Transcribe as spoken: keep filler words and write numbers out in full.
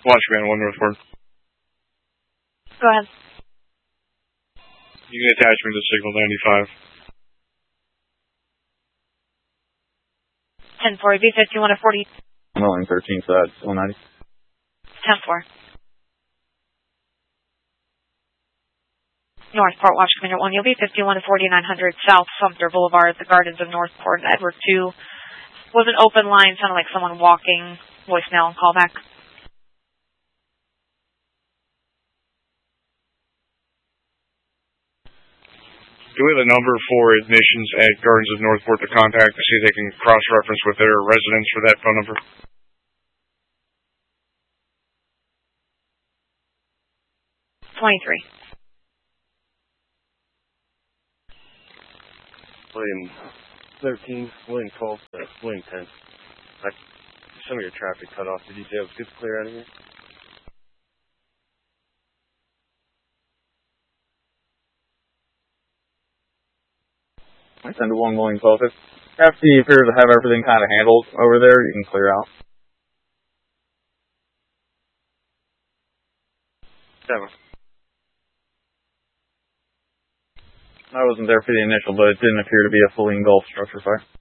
Watch command one northward. Go ahead. You can attach me to signal ninety-five. ten four, B fifty-one to forty. I'm rolling thirteen, so that's one ninety. ten four. Northport, Watch Commander one, you'll be fifty-one to forty-nine hundred South Sumter Boulevard, the Gardens of Northport, Edward two. Was an open line, sounded like someone walking. Voicemail and call back. Do we have a number for admissions at Gardens of Northport to contact to see if they can cross-reference with their residents for that phone number? twenty-three. William thirteen, William twelve, uh, William ten. I, some of your traffic cut off. Did you have good clear out of here? I send to one William twelve. If after you appear to have everything kind of handled over there, you can clear out. Seven. I wasn't there for the initial, but it didn't appear to be a fully engulfed structure fire.